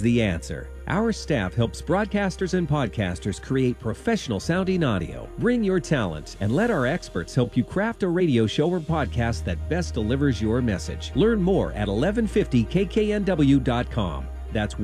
the answer. Our staff helps broadcasters and podcasters create professional sounding audio. Bring your talent and let our experts help you craft a radio show or podcast that best delivers your message. Learn more at 1150kknw.com. That's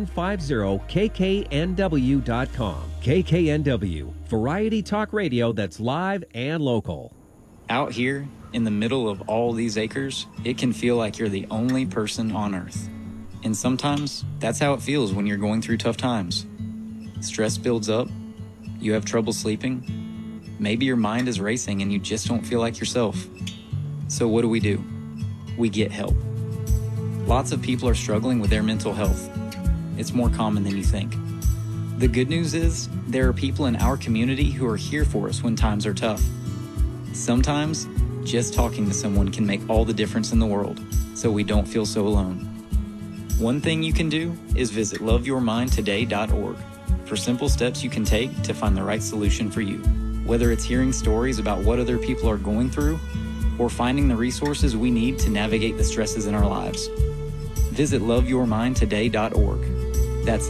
1150kknw.com. KKNW, variety talk radio that's live and local. Out here, in the middle of all these acres, it can feel like you're the only person on Earth. And sometimes, that's how it feels when you're going through tough times. Stress builds up, you have trouble sleeping, maybe your mind is racing and you just don't feel like yourself. So what do? We get help. Lots of people are struggling with their mental health. It's more common than you think. The good news is, there are people in our community who are here for us when times are tough. Sometimes, just talking to someone can make all the difference in the world, so we don't feel so alone. One thing you can do is visit loveyourmindtoday.org for simple steps you can take to find the right solution for you. Whether it's hearing stories about what other people are going through, or finding the resources we need to navigate the stresses in our lives. Visit loveyourmindtoday.org. That's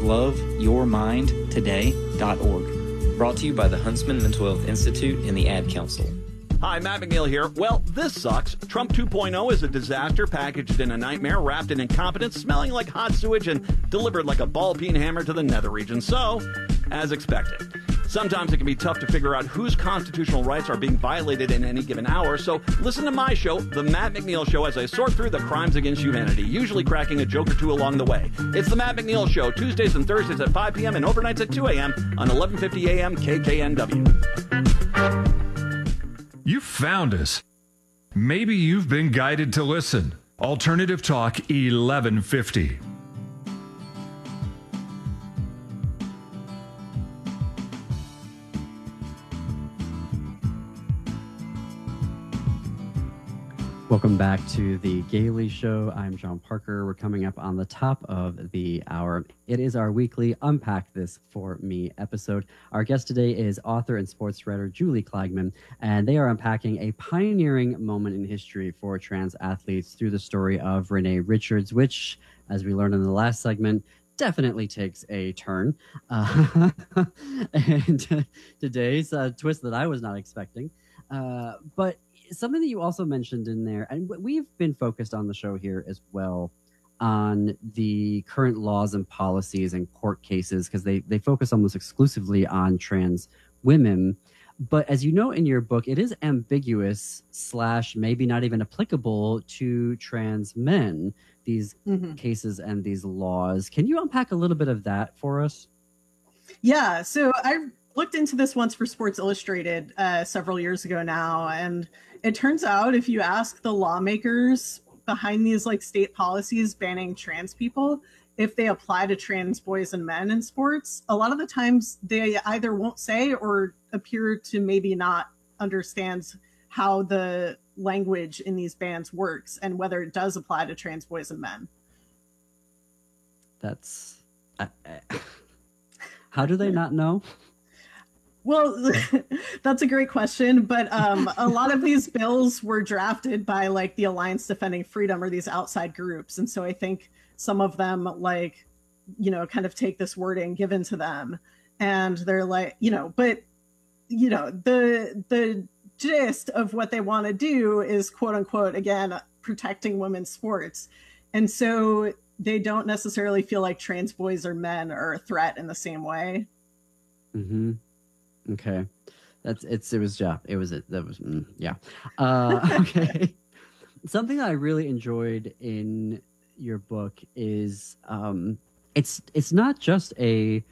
loveyourmindtoday.org. Brought to you by the Huntsman Mental Health Institute and the Ad Council. Hi, Matt McNeil here. Well, this sucks. Trump 2.0 is a disaster packaged in a nightmare, wrapped in incompetence, smelling like hot sewage, and delivered like a ball-peen hammer to the nether region. So, as expected. Sometimes it can be tough to figure out whose constitutional rights are being violated in any given hour, so listen to my show, The Matt McNeil Show, as I sort through the crimes against humanity, usually cracking a joke or two along the way. It's The Matt McNeil Show, Tuesdays and Thursdays at 5 p.m. and overnights at 2 a.m. on 1150 a.m. KKNW. You found us. Maybe you've been guided to listen. Alternative Talk 1150. Welcome back to the Gailey Show. I'm John Parker. We're coming up on the top of the hour. It is our weekly Unpack This For Me episode. Our guest today is author and sports writer Julie Klagman, and they are unpacking a pioneering moment in history for trans athletes through the story of Renee Richards, which, as we learned in the last segment, definitely takes a turn. And today's twist that I was not expecting. But something that you also mentioned in there, and we've been focused on the show here as well, on the current laws and policies and court cases, because they focus almost exclusively on trans women. But as you know in your book, it is ambiguous / maybe not even applicable to trans men, these cases and these laws. Can you unpack a little bit of that for us? Yeah, so I looked into this once for Sports Illustrated several years ago now, and it turns out if you ask the lawmakers behind these like state policies banning trans people, if they apply to trans boys and men in sports, a lot of the times they either won't say or appear to maybe not understand how the language in these bans works and whether it does apply to trans boys and men. That's how do they not know? Well, that's a great question, but a lot of these bills were drafted by like the Alliance Defending Freedom or these outside groups. And so I think some of them like, you know, kind of take this wording given to them and they're like, you know, but, you know, the gist of what they want to do is quote unquote, again, protecting women's sports. And so they don't necessarily feel like trans boys or men are a threat in the same way. Mm-hmm. Okay. Okay. Something that I really enjoyed in your book is it's not just a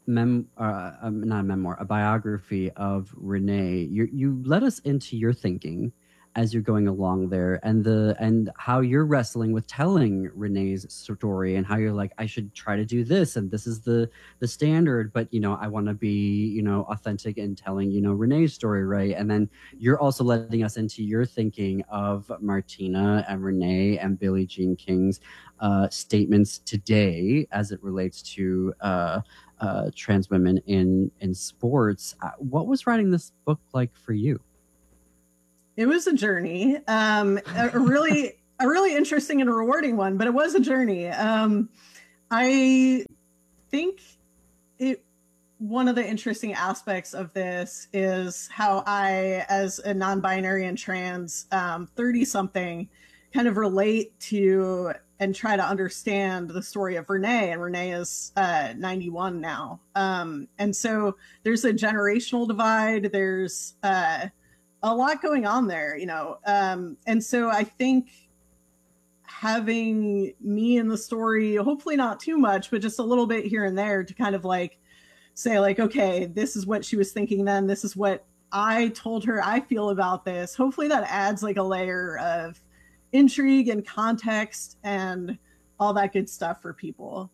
biography of Renee. You led us into your thinking as you're going along there, and how you're wrestling with telling Renee's story, and how you're like, I should try to do this, and this is the standard, but you know, I want to be, you know, authentic in telling, you know, Renee's story, right? And then you're also letting us into your thinking of Martina and Renee and Billie Jean King's statements today as it relates to trans women in sports. What was writing this book like for you? It was a journey, a really interesting and rewarding one, but it was a journey. I think one of the interesting aspects of this is how I, as a non-binary and trans 30-something, kind of relate to and try to understand the story of Renee. And Renee is 91 now. And so there's a generational divide. There's a lot going on there, you know. And so I think having me in the story, hopefully not too much, but just a little bit here and there to kind of like say like, okay, this is what she was thinking then. This is what I told her I feel about this. Hopefully that adds like a layer of intrigue and context and all that good stuff for people.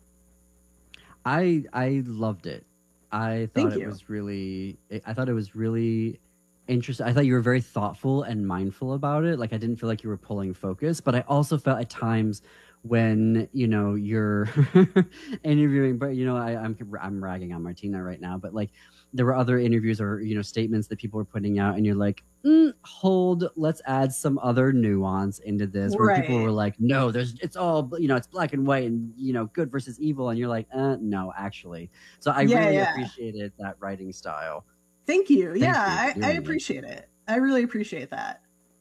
I loved it. I thought it was really interesting. I thought you were very thoughtful and mindful about it. Like, I didn't feel like you were pulling focus, but I also felt at times when, you know, you're interviewing, but you know, I'm ragging on Martina right now, but like there were other interviews or, you know, statements that people were putting out and you're like, hold, let's add some other nuance into this, where people were like, no, it's all, you know, it's black and white and, you know, good versus evil. And you're like, no, actually. So I really appreciated that writing style. Thank you. I appreciate it. I really appreciate that.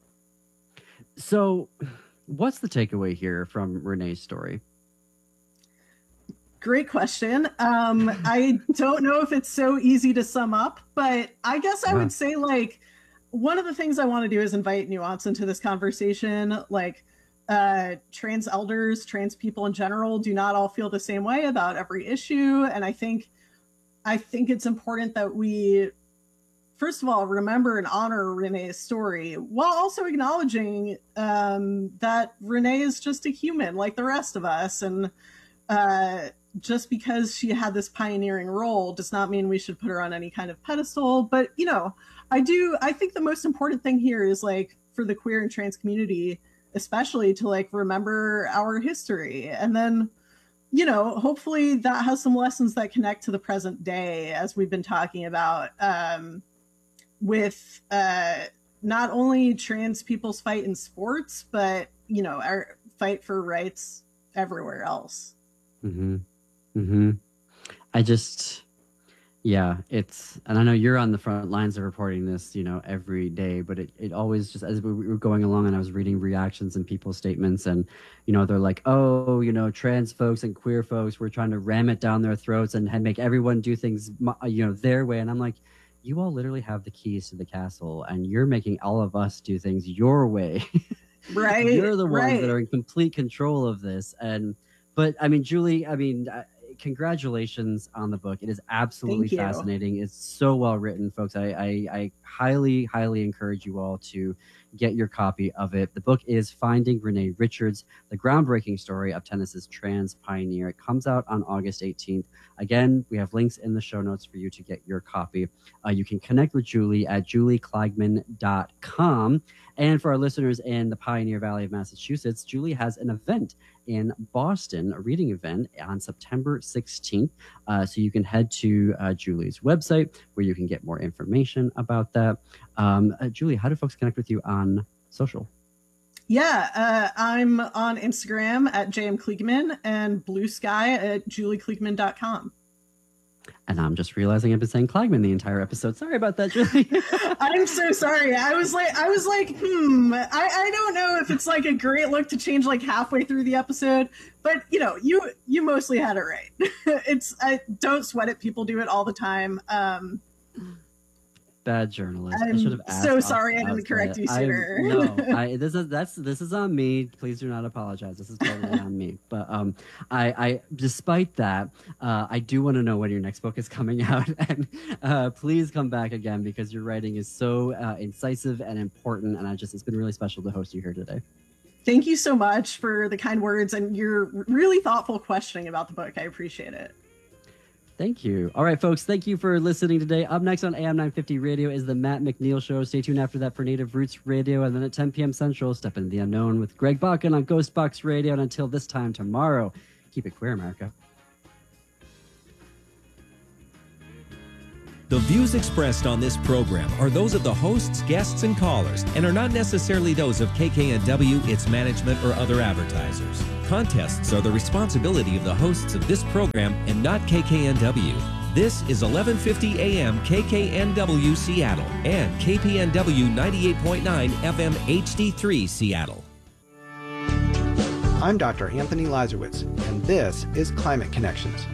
So what's the takeaway here from Renee's story? Great question. I don't know if it's so easy to sum up, but I guess I would say like one of the things I want to do is invite nuance into this conversation. Like trans elders, trans people in general do not all feel the same way about every issue. And I think it's important that we, first of all, remember and honor Renee's story while also acknowledging that Renee is just a human like the rest of us. And just because she had this pioneering role does not mean we should put her on any kind of pedestal. But, you know, I think the most important thing here is like for the queer and trans community, especially to like remember our history. And then, you know, hopefully that has some lessons that connect to the present day, as we've been talking about, with not only trans people's fight in sports, but, you know, our fight for rights everywhere else. Mm-hmm. Mm-hmm. And I know you're on the front lines of reporting this, you know, every day, but it always just, as we were going along and I was reading reactions and people's statements and, you know, they're like, oh, you know, trans folks and queer folks, we're trying to ram it down their throats and make everyone do things, you know, their way. And I'm like, you all literally have the keys to the castle and you're making all of us do things your way. Right. You're the ones that are in complete control of this. But I mean, Julie, congratulations on the book. It is absolutely fascinating. It's so well written, folks. I highly, highly encourage you all to get your copy of it. The book is Finding Renee Richards, the groundbreaking story of tennis's trans pioneer. It comes out on August 18th. Again, we have links in the show notes for you to get your copy. You can connect with Julie at juliekleigman.com. And for our listeners in the Pioneer Valley of Massachusetts, Julie has an event in Boston, a reading event on September 16th. So you can head to Julie's website where you can get more information about that. Julie, how do folks connect with you on social? Yeah, I'm on Instagram at JM Kliegman and Blue Sky at juliekleigman.com. And I'm just realizing I've been saying Kliegman the entire episode. Sorry about that, Julie. I'm so sorry. I was like, I don't know if it's like a great look to change like halfway through the episode, but you know, you mostly had it right. Don't sweat it. People do it all the time. Bad journalist. I'm so sorry I didn't correct you sooner. This is on me. Please do not apologize. This is totally on me. But I despite that, I do want to know when your next book is coming out, and please come back again because your writing is so incisive and important, and it's been really special to host you here today. Thank you so much for the kind words and your really thoughtful questioning about the book. I appreciate it. Thank you. All right, folks, thank you for listening today. Up next on AM 950 Radio is the Matt McNeil Show. Stay tuned after that for Native Roots Radio. And then at 10 p.m. Central, Step into the Unknown with Greg Buchan on Ghost Box Radio. And until this time tomorrow, keep it queer, America. The views expressed on this program are those of the hosts, guests, and callers and are not necessarily those of KKNW, its management, or other advertisers. Contests are the responsibility of the hosts of this program and not KKNW. This is 1150 AM KKNW Seattle and KPNW 98.9 FM HD3 Seattle. I'm Dr. Anthony Lazarowitz, and this is Climate Connections.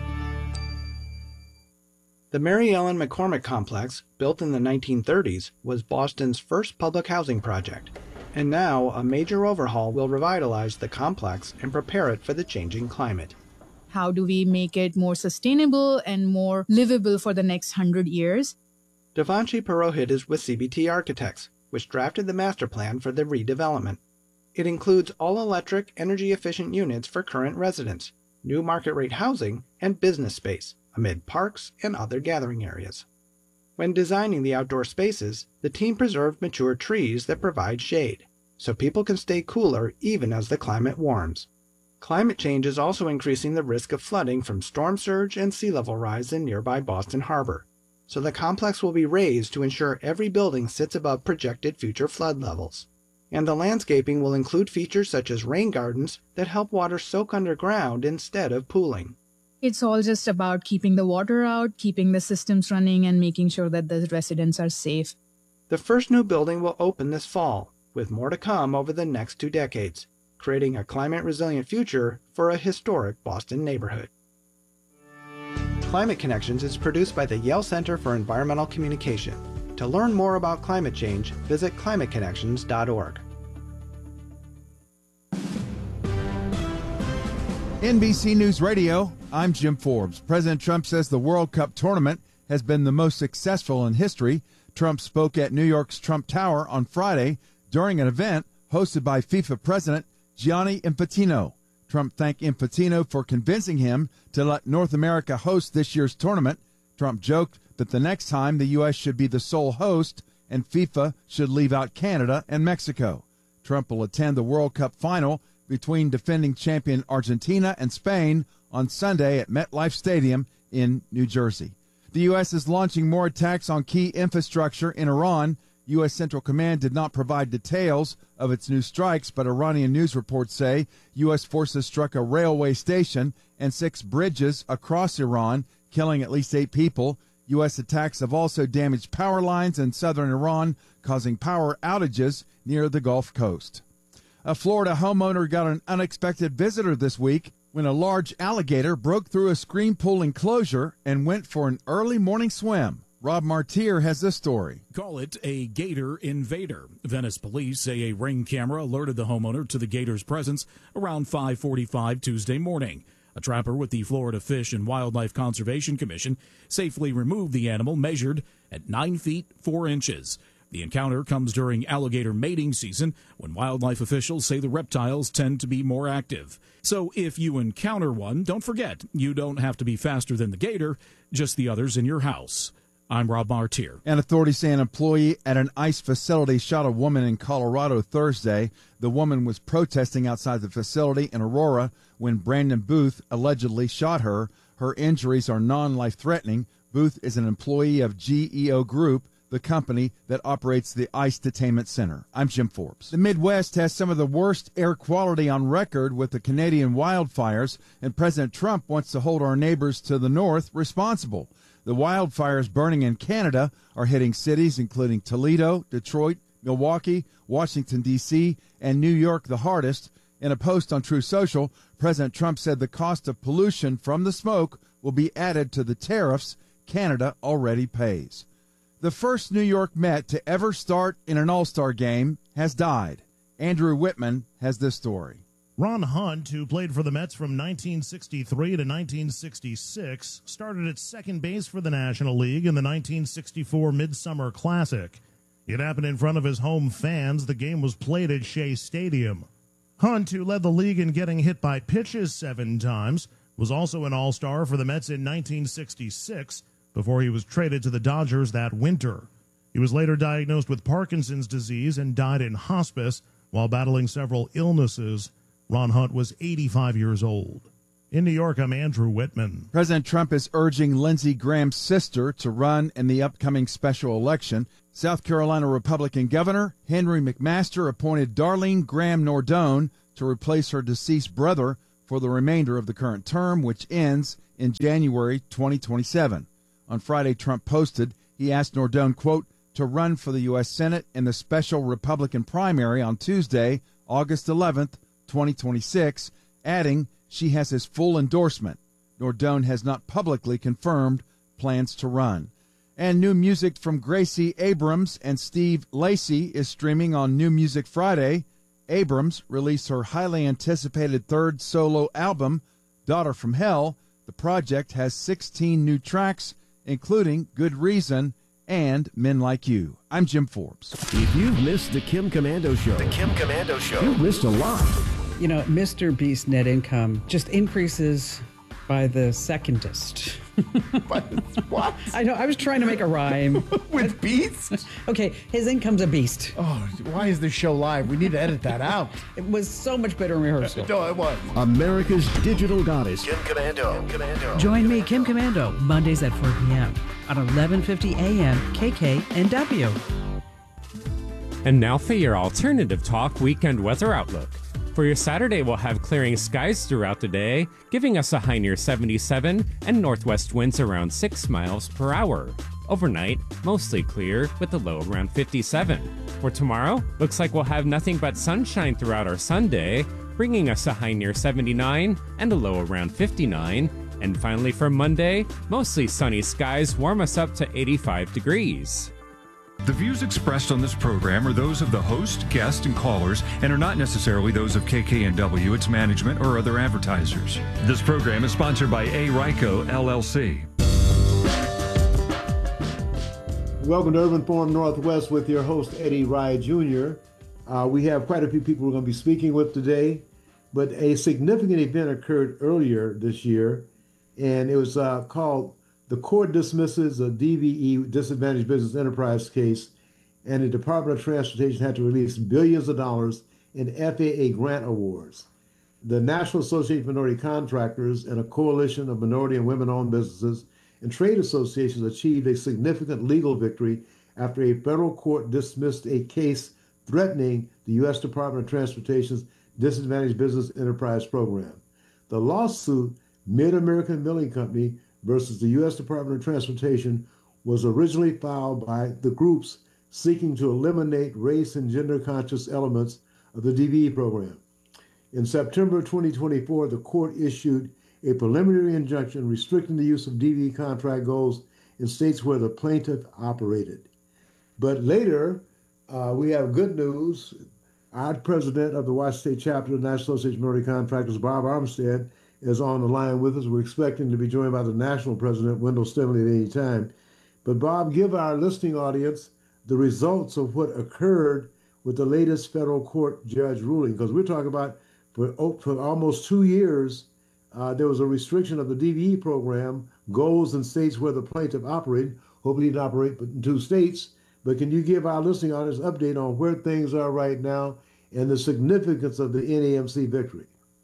The Mary Ellen McCormick Complex, built in the 1930s, was Boston's first public housing project. And now, a major overhaul will revitalize the complex and prepare it for the changing climate. How do we make it more sustainable and more livable for the next 100 years? Devanshi Purohit is with CBT Architects, which drafted the master plan for the redevelopment. It includes all-electric, energy-efficient units for current residents, new market-rate housing, and business space, amid parks and other gathering areas. When designing the outdoor spaces, the team preserved mature trees that provide shade, so people can stay cooler even as the climate warms. Climate change is also increasing the risk of flooding from storm surge and sea level rise in nearby Boston Harbor, so the complex will be raised to ensure every building sits above projected future flood levels. And the landscaping will include features such as rain gardens that help water soak underground instead of pooling. It's all just about keeping the water out, keeping the systems running, and making sure that the residents are safe. The first new building will open this fall, with more to come over the next 2 decades, creating a climate-resilient future for a historic Boston neighborhood. Climate Connections is produced by the Yale Center for Environmental Communication. To learn more about climate change, visit climateconnections.org. NBC News Radio, I'm Jim Forbes. President Trump says the World Cup tournament has been the most successful in history. Trump spoke at New York's Trump Tower on Friday during an event hosted by FIFA President Gianni Infantino. Trump thanked Infantino for convincing him to let North America host this year's tournament. Trump joked that the next time the U.S. should be the sole host and FIFA should leave out Canada and Mexico. Trump will attend the World Cup final between defending champion Argentina and Spain on Sunday at MetLife Stadium in New Jersey. The U.S. is launching more attacks on key infrastructure in Iran. U.S. Central Command did not provide details of its new strikes, but Iranian news reports say U.S. forces struck a railway station and 6 bridges across Iran, killing at least 8 people. U.S. attacks have also damaged power lines in southern Iran, causing power outages near the Gulf Coast. A Florida homeowner got an unexpected visitor this week when a large alligator broke through a screen pool enclosure and went for an early morning swim. Rob Martier has this story. Call it a gator invader. Venice police say a Ring camera alerted the homeowner to the gator's presence around 5:45 Tuesday morning. A trapper with the Florida Fish and Wildlife Conservation Commission safely removed the animal measured at 9 feet 4 inches. The encounter comes during alligator mating season, when wildlife officials say the reptiles tend to be more active. So if you encounter one, don't forget, you don't have to be faster than the gator, just the others in your house. I'm Rob Martier. And authorities say an employee at an ICE facility shot a woman in Colorado Thursday. The woman was protesting outside the facility in Aurora when Brandon Booth allegedly shot her. Her injuries are non-life-threatening. Booth is an employee of GEO Group, the company that operates the ICE Detainment Center. I'm Jim Forbes. The Midwest has some of the worst air quality on record with the Canadian wildfires, and President Trump wants to hold our neighbors to the north responsible. The wildfires burning in Canada are hitting cities including Toledo, Detroit, Milwaukee, Washington, D.C., and New York the hardest. In a post on Truth Social, President Trump said the cost of pollution from the smoke will be added to the tariffs Canada already pays. The first New York Met to ever start in an All-Star game has died. Andrew Whitman has this story. Ron Hunt, who played for the Mets from 1963 to 1966, started at second base for the National League in the 1964 Midsummer Classic. It happened in front of his home fans. The game was played at Shea Stadium. Hunt, who led the league in getting hit by pitches 7 times, was also an All-Star for the Mets in 1966 before he was traded to the Dodgers that winter. He was later diagnosed with Parkinson's disease and died in hospice while battling several illnesses. Ron Hunt was 85 years old. In New York, I'm Andrew Whitman. President Trump is urging Lindsey Graham's sister to run in the upcoming special election. South Carolina Republican Governor Henry McMaster appointed Darlene Graham Nordone to replace her deceased brother for the remainder of the current term, which ends in January 2027. On Friday, Trump posted he asked Nordone, quote, to run for the U.S. Senate in the special Republican primary on Tuesday, August 11th, 2026, adding she has his full endorsement. Nordone has not publicly confirmed plans to run. And new music from Gracie Abrams and Steve Lacy is streaming on New Music Friday. Abrams released her highly anticipated third solo album, Daughter from Hell. The project has 16 new tracks, including Good Reason and Men Like You. I'm Jim Forbes. If you've missed the Kim Komando Show, you've missed a lot. You know, Mr. Beast net income just increases by the secondest. What? I know, I was trying to make a rhyme. With Beast? Okay, his income's a beast. Oh, why is this show live? We need to edit that out. It was so much better in rehearsal. No, it was. America's digital goddess. Kim Komando. Join me, Kim Komando, Mondays at 4 p.m. on 1150 a.m. KKNW. And now for your alternative talk weekend weather outlook. For your Saturday, we'll have clearing skies throughout the day, giving us a high near 77 and northwest winds around 6 miles per hour. Overnight, mostly clear with a low around 57. For tomorrow, looks like we'll have nothing but sunshine throughout our Sunday, bringing us a high near 79 and a low around 59. And finally for Monday, mostly sunny skies warm us up to 85 degrees. The views expressed on this program are those of the host, guest, and callers, and are not necessarily those of KKNW, its management, or other advertisers. This program is sponsored by A. Ryco, LLC. Welcome to Urban Forum Northwest with your host, Eddie Rye Jr. We have quite a few people we're going to be speaking with today, but a significant event occurred earlier this year, and it was called The Court Dismisses a DBE, Disadvantaged Business Enterprise case, and the Department of Transportation had to release billions of dollars in FAA grant awards. The National Association of Minority Contractors and a coalition of minority and women-owned businesses and trade associations achieved a significant legal victory after a federal court dismissed a case threatening the U.S. Department of Transportation's Disadvantaged Business Enterprise program. The lawsuit, Mid-American Milling Company versus the U.S. Department of Transportation, was originally filed by the groups seeking to eliminate race and gender-conscious elements of the DBE program. In September 2024, the court issued a preliminary injunction restricting the use of DBE contract goals in states where the plaintiff operated. But later, we have good news. Our president of the Washington State chapter of the National Association of Minority Contractors, Bob Armstead, is on the line with us. We're expecting to be joined by the national president, Wendell Stimley, at any time. But Bob, give our listening audience the results of what occurred with the latest federal court judge ruling, because we're talking about for almost 2 years, there was a restriction of the DBE program, goals in states where the plaintiff operated. Hopefully he didn't operate but in 2 states. But can you give our listening audience an update on where things are right now and the significance of the NAMC victory?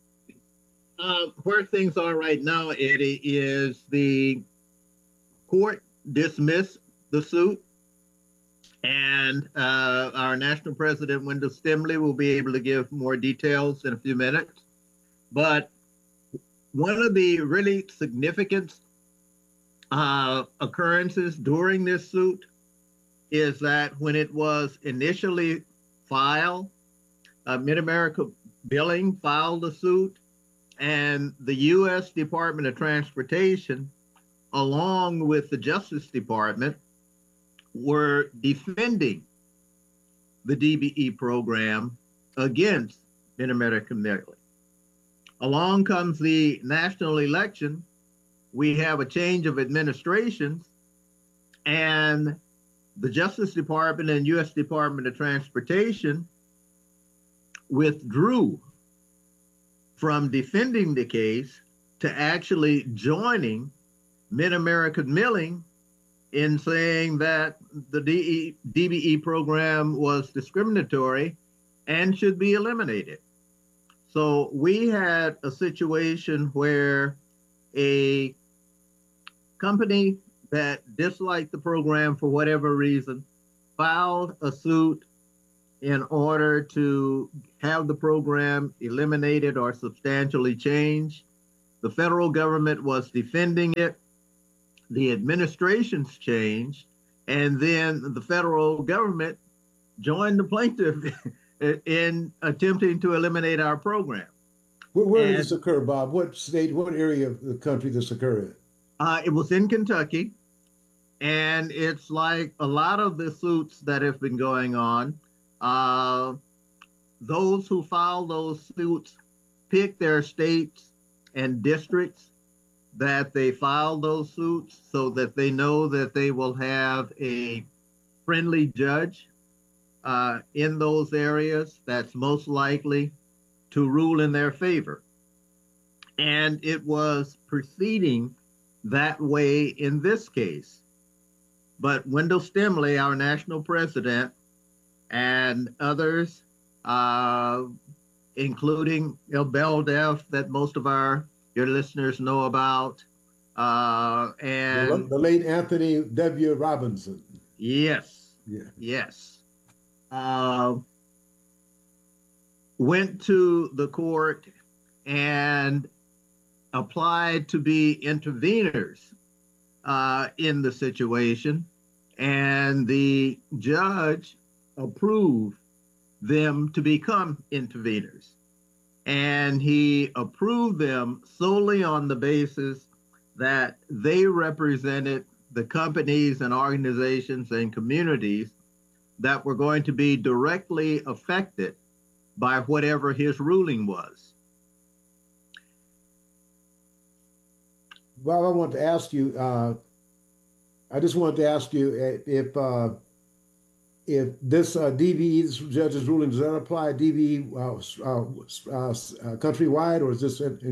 Where things are right now, Eddie, is the court dismissed the suit, and our national president, Wendell Stimley, will be able to give more details in a few minutes. But one of the really significant occurrences during this suit is that when it was initially filed, Mid-America Billing filed the suit, and the U.S. Department of Transportation, along with the Justice Department, were defending the DBE program against Mid-America Billing. Along comes the national election. We have a change of administrations, and the Justice Department and U.S. Department of Transportation withdrew from defending the case to actually joining Mid-America Milling in saying that the DBE program was discriminatory and should be eliminated. So we had a situation where a company that disliked the program for whatever reason filed a suit in order to have the program eliminated or substantially changed. The federal government was defending it. The administrations changed, and then the federal government joined the plaintiff in attempting to eliminate our program. Where did this occur, Bob? What state, what area of the country this occurred in? It was in Kentucky, and it's like a lot of the suits that have been going on. Those who file those suits pick their states and districts that they file those suits so that they know that they will have a friendly judge in those areas that's most likely to rule in their favor. And it was proceeding that way in this case. But Wendell Stimley, our national president, and others, including Bell Deaf, that most of your listeners know about, and the late Anthony W. Robinson. Yes. Yeah. Yes. Went to the court and applied to be interveners in the situation, and the judge approved them to become interveners. And he approved them solely on the basis that they represented the companies and organizations and communities that were going to be directly affected by whatever his ruling was. Well, I want to ask you, I just wanted to ask you if this DVE, this judge's ruling, does that apply DVE countrywide, or is this in